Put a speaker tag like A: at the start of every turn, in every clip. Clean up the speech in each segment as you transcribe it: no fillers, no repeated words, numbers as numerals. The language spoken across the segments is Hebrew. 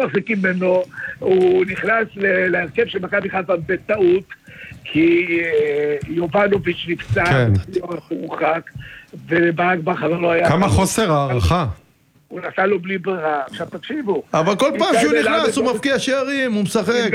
A: מחזיקים ממנו, הוא נכנס להרכב של מכבי חיפה בטעות, כי יובנוביץ' נפצע, הורחק, וברק בכר לא היה...
B: כמה חוסר הערכה.
A: הוא נתן לו בלי ברירה. עכשיו תקשיבו.
B: אבל כל פעם שהוא נכנס הוא מפקיע שערים, הוא משחק.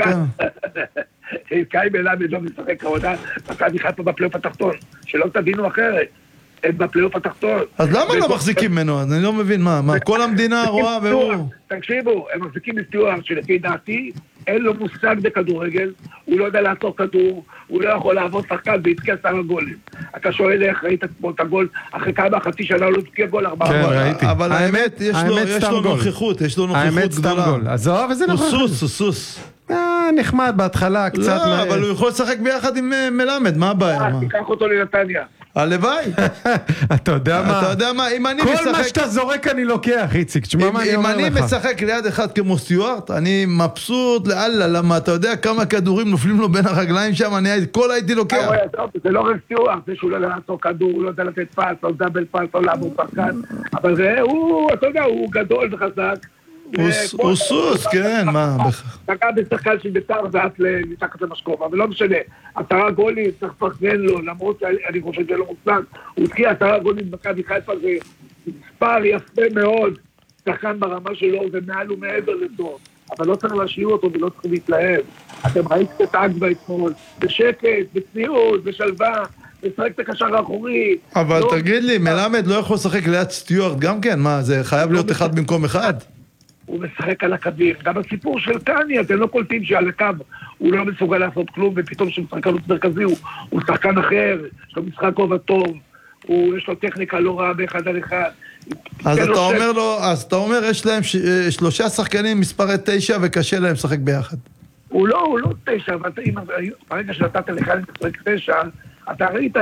A: קאי מלמד לא משחק העונה, מכבי חיפה בפלייאוף התחתון, שלא תבינו אחרת. הם בפלייאוף התחתון.
B: אז למה לא מחזיקים ממנו? אני לא מבין מה. כל המדינה רואה והוא...
A: תקשיבו, הם מחזיקים מסטיוארט שלפי דעתי, אין לו מושג בכדורגל, הוא לא יודע לעצור כדור, הוא לא יכול לעבוד שחקן והתקע 10 גולים. אתה שואל איך ראית את הגול, אחרי כמה חצי שנה לא התקע גול 4
B: גולים. כן, ראיתי. אבל האמת, יש לו נוכחות, יש לו נוכחות גדולה.
C: עזוב, וזה נכון.
B: הוא סוס.
C: נחמד בהתחלה, קצת...
B: לא, אבל הוא יכול לשחק ביחד עם מלמד, מה הבעיה?
A: תיקח אותו לנתניה.
B: הלוואי.
C: אתה יודע מה, אם אני משחק... כל מה שאתה זורק אני לוקח, איציק, תשמע מה אני אומר לך.
B: אם אני משחק ליד אחד כמו סטיוארט, אני מבסוט לאללה, למה אתה יודע כמה כדורים נופלים לו בין הרגליים שם, אני כל הייתי לוקח.
A: זה לא רק סטיוארט, זה שהוא לא יודע לעצור כדור, הוא לא יודע לתת פס, או דאבל פס, או לעבור שחקן, אבל הוא, אתה יודע, הוא גדול וחזק.
B: הוא סוס, כן, מה?
A: דקה בשחקן של בית"ר ואף מתחת למשקוף, אבל לא משנה, 10 גולים צריך לפרגן לו, למרות שאני חושב שזה לא מוצלח, הוא התקיע 10 גולים במכבי חיפה, זה מספר יפה מאוד, שחקן ברמה שלו ומעל ומעבר לזאת, אבל לא צריך להשאיר אותו ולא צריך להתלהב. אתם ראיתם את אגבה אתמול, בשקט, בצניעות, בשלווה, לשחק את הקשר האחורי.
B: אבל תגיד לי, מלמד לא יכול לשחק ליד סטיוארט גם כן? מה, זה חייב להיות אחד במקום אחד?
A: הוא משחק על הקווים. גם הסיפור של טני, אתם לא קולטים שעל הקו הוא לא מסוגל לעשות כלום, ופתאום שמשחק על מרכזי הוא שחקן אחר, יש לו משחק עובד טוב, יש לו טכניקה לא רעה באחד על אחד.
B: אז אתה אומר, יש להם 3 שחקנים מספרי 9 וקשה להם לשחק ביחד.
A: הוא לא 9, אבל ברגע שנתת לך לשחק 9, אתה ראית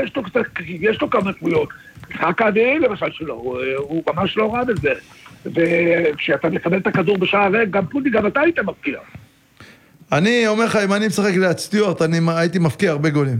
A: שיש לו כמה דמויות. משחק האדירים למשל שלו, הוא ממש לא רע בזה. וכשאתה מקבל את הכדור בשעה רגע, גם פודי, גם אתה היית מפקיע.
B: אני אומר לך, אם אני משחק ליד סטיוארט, אני הייתי מפקיע הרבה גולים.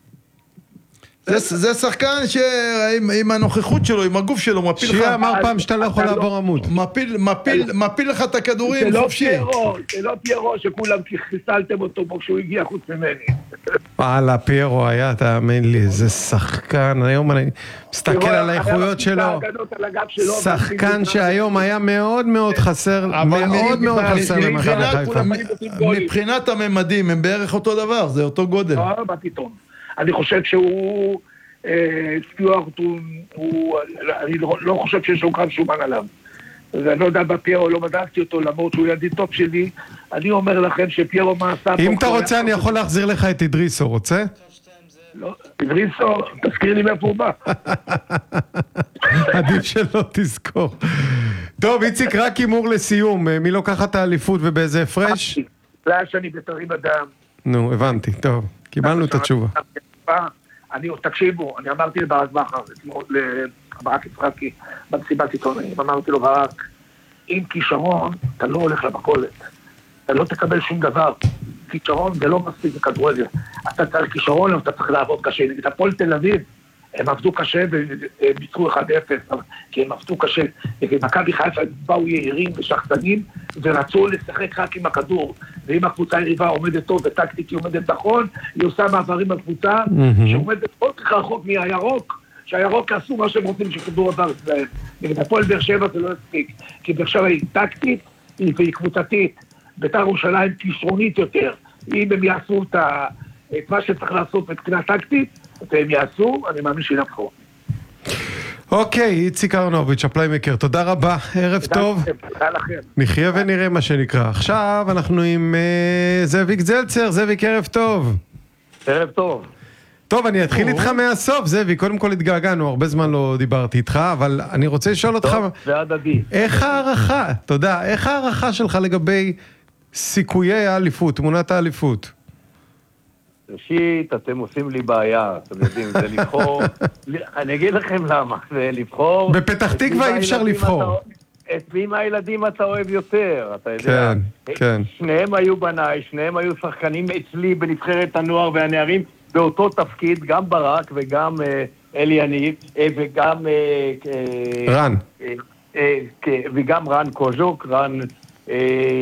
B: זה שחקן שעם הנוכחות שלו, עם הגוף שלו, מפיל לך...
C: שיהיה אמר פעם שאתה לא יכול לעבור עמוד.
B: מפיל לך את הכדורים חופשי.
A: זה לא פיירו שכולם חיסלתם אותו פה כשהוא הגיע חוץ ממני.
C: פיירו היה, תאמין לי, זה שחקן, היום אני מסתכל על האיחויות שלו, שחקן שהיום היה מאוד מאוד חסר, מאוד מאוד חסר למכבי חיפה.
B: מבחינת הממדים, הם בערך אותו דבר, זה אותו גודל.
A: אני חושב שהוא, סטיוארט, אני לא חושב שיש לו קרב שומן עליו. ואני לא יודע בפיירו, לא בדקתי אותו, למרות שהוא ידיד טוב שלי. אני אומר לכם שפיירו מה עשה...
C: אם אתה רוצה, אני יכול להחזיר לך את אדריסו, רוצה?
A: לא, אדריסו, תזכיר לי מאיפה הוא בא.
C: עדיף שלא תזכור. טוב, איציק, רק הימור לסיום. מי לוקחת את האליפות ובאיזה הפרש?
A: זה היה שאני בתרים אדם.
C: נו, הבנתי, טוב. קיבלנו את התשובה.
A: תקשיבו, אני אמרתי לברק בכר, לברק יצחקי, במסיבת עיתונאים, אמרתי לו, ברק, עם כישרון, אתה לא הולך למכולת. אתה לא תקבל שום דבר. כישרון זה לא מספיק בכדורגל. אתה צריך כישרון, אבל אתה צריך לעבוד קשה. נגד הפועל תל אביב, הם עבדו קשה וביצעו 1-0, כי הם עבדו קשה. נגד מכבי חיפה באו יעירים ושחצנים, ורצו לשחק רק עם הכדור. ואם הקבוצה היריבה עומדת טוב וטקטית היא עומדת נכון, היא עושה מעברים בקבוצה, שעומדת עוד כך רחוק מהירוק, שהירוק עשו מה שהם רוצים שכדור עבר אצלהם. נגד הפועל באר שבע זה לא יספיק, כי באר שבע היא טקטית והיא קבוצתית. בית"ר ירושלים כישרונית יותר. אם הם יעשו את מה שצריך לעשות מבחינה טקטית, והם יעשו, אני מאמין שינצחו.
C: אוקיי, איציק אהרונוביץ', הפליימקר, תודה רבה, ערב טוב. נחיה ונראה מה שנקרא. עכשיו אנחנו עם זאביק זלצר. זאביק, ערב טוב.
D: ערב טוב.
C: טוב, אני אתחיל איתך מהסוף, זאביק. קודם כל התגעגענו, הרבה זמן לא דיברתי איתך, אבל אני רוצה לשאול אותך...
D: טוב, זה הדדי.
C: איך הערכה, תודה, איך הערכה שלך לגבי סיכויי האליפות, תמונת האליפות?
D: ראשית, אתם עושים לי בעיה, אתם יודעים, זה לבחור, אני אגיד לכם למה, זה לבחור...
C: בפתח תקווה אי אפשר לבחור.
D: את מי מהילדים אתה אוהב יותר, אתה יודע.
C: כן, כן.
D: שניהם היו בניי, שניהם היו שחקנים אצלי בנבחרת הנוער והנערים, באותו תפקיד, גם ברק וגם אלי יניב, וגם...
C: רן.
D: וגם רן קוז'וק, רן